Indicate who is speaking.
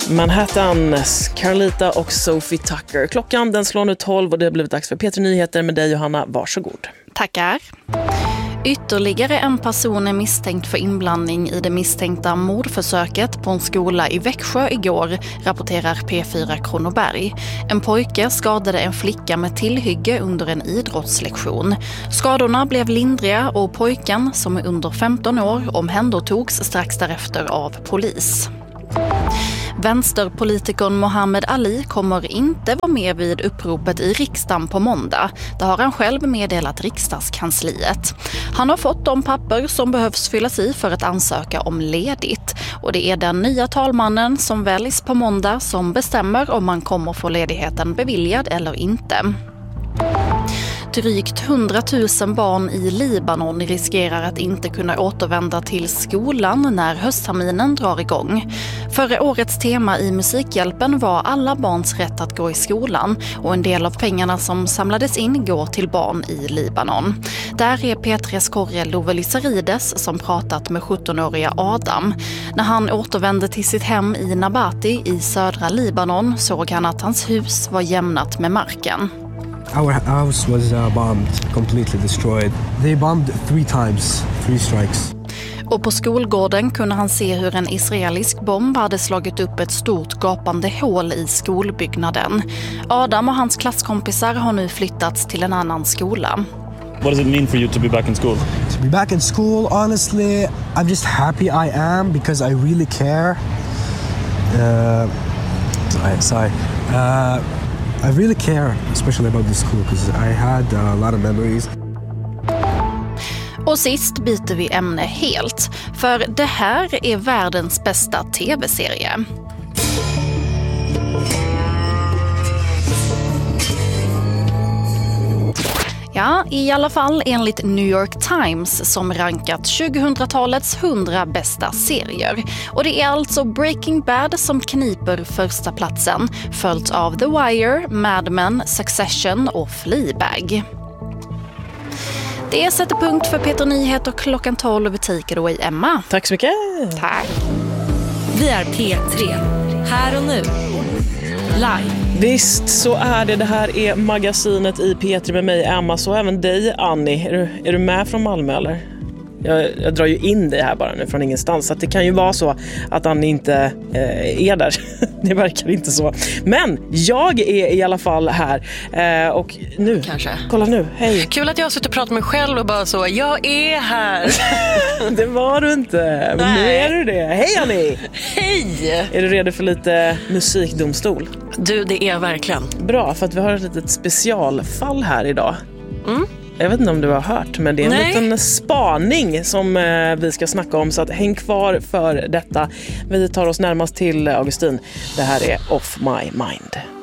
Speaker 1: Manhattan, Carlita och Sophie Tucker. Klockan den slår nu 12 och det har blivit dags för P3 Nyheter med dig, Johanna. Varsågod.
Speaker 2: Tackar. Ytterligare en person är misstänkt för inblandning i det misstänkta mordförsöket på en skola i Växjö igår, rapporterar P4 Kronoberg. En pojke skadade en flicka med tillhygge under en idrottslektion. Skadorna blev lindriga och pojken, som är under 15 år, omhändertogs strax därefter av polis. Vänsterpolitikern Mohammed Ali kommer inte vara med vid uppropet i riksdagen på måndag. Det har han själv meddelat riksdagskansliet. Han har fått de papper som behövs fyllas i för att ansöka om ledigt. Och det är den nya talmannen som väljs på måndag som bestämmer om man kommer få ledigheten beviljad eller inte. Drygt 100 000 barn i Libanon riskerar att inte kunna återvända till skolan när höstterminen drar igång. Förra årets tema i Musikhjälpen var alla barns rätt att gå i skolan och en del av pengarna som samlades in går till barn i Libanon. Där är P3s korre Love Lysarides som pratat med 17-åriga Adam. När han återvände till sitt hem i Nabati i södra Libanon såg han att hans hus var jämnat med marken.
Speaker 3: Our house was bombed, completely destroyed. They bombed 3 times, 3 strikes.
Speaker 2: Och på skolgården kunde han se hur en israelisk bomb hade slagit upp ett stort gapande hål i skolbyggnaden. Adam och hans klasskompisar har nu flyttats till en annan skola.
Speaker 4: What does it mean for you to be back in school?
Speaker 3: To be back in school, honestly, I'm just happy I am because I really care. I really care, especially about this school, because I had a lot of memories.
Speaker 2: Och sist byter vi ämne helt, för det här är världens bästa tv-serie. Ja, i alla fall enligt New York Times som rankat 2000-talets 100 bästa serier. Och det är alltså Breaking Bad som kniper första platsen, följt av The Wire, Mad Men, Succession och Fleabag. Det sätter punkt för P3 Nyheter klockan 12. Take it away, Emma.
Speaker 1: Tack så mycket.
Speaker 2: Tack.
Speaker 5: Vi är P3, här och nu, live.
Speaker 1: Visst, så är det. Det här är magasinet i P3 med mig, Emma, så även dig, Annie. Är du med från Malmö, eller? Jag drar ju in dig här bara nu från ingenstans. Så att det kan ju vara så att Annie inte är där. Det verkar inte så. Men jag är i alla fall här. Och nu,
Speaker 5: kanske.
Speaker 1: Kolla nu, hej.
Speaker 5: Kul att jag har suttit och pratat med mig själv och bara så, jag är här.
Speaker 1: Det var du inte, men nu är du det. Hej Annie!
Speaker 5: Hej!
Speaker 1: Är du redo för lite musikdomstol?
Speaker 5: Du, det är verkligen.
Speaker 1: Bra, för att vi har ett litet specialfall här idag. Jag vet inte om du har hört, men det är en liten spaning som vi ska snacka om, så att häng kvar för detta. Vi tar oss närmast till Augustin. Det här är Off My Mind.